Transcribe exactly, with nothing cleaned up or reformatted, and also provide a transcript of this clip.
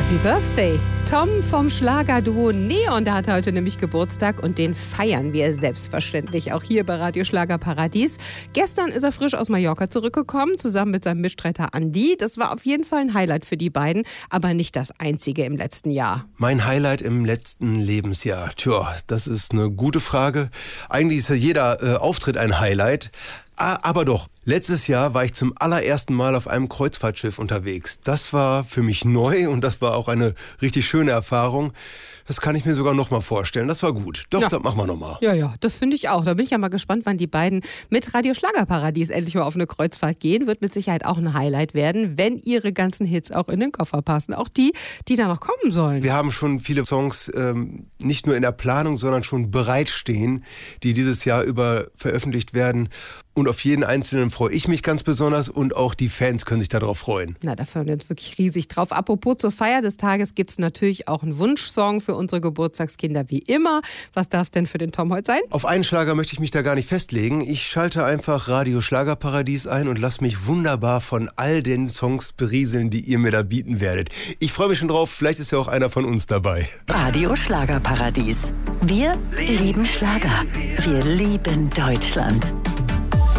Happy Birthday! Tom vom Schlagerduo Neon, der hat heute nämlich Geburtstag und den feiern wir selbstverständlich auch hier bei Radio Schlager Paradies. Gestern ist er frisch aus Mallorca zurückgekommen, zusammen mit seinem Mitstreiter Andi. Das war auf jeden Fall ein Highlight für die beiden, aber nicht das einzige im letzten Jahr. Mein Highlight im letzten Lebensjahr? Tja, das ist eine gute Frage. Eigentlich ist ja jeder äh, Auftritt ein Highlight. Aber doch, letztes Jahr war ich zum allerersten Mal auf einem Kreuzfahrtschiff unterwegs. Das war für mich neu und das war auch eine richtig schöne Erfahrung. Das kann ich mir sogar noch mal vorstellen. Das war gut. Doch, ja. Das machen wir noch mal. Ja, ja, das finde ich auch. Da bin ich ja mal gespannt, wann die beiden mit Radio Schlager Paradies endlich mal auf eine Kreuzfahrt gehen. Wird mit Sicherheit auch ein Highlight werden, wenn ihre ganzen Hits auch in den Koffer passen. Auch die, die da noch kommen sollen. Wir haben schon viele Songs ähm, nicht nur in der Planung, sondern schon bereitstehen, die dieses Jahr über veröffentlicht werden. Und auf jeden einzelnen freue ich mich ganz besonders und auch die Fans können sich darauf freuen. Na, da freuen wir uns wirklich riesig drauf. Apropos zur Feier des Tages gibt es natürlich auch einen Wunschsong für unsere Geburtstagskinder wie immer. Was darf es denn für den Tom heute sein? Auf einen Schlager möchte ich mich da gar nicht festlegen. Ich schalte einfach Radio Schlager Paradies ein und lasse mich wunderbar von all den Songs berieseln, die ihr mir da bieten werdet. Ich freue mich schon drauf, vielleicht ist ja auch einer von uns dabei. Radio Schlager Paradies. Wir lieben Schlager. Wir lieben Deutschland.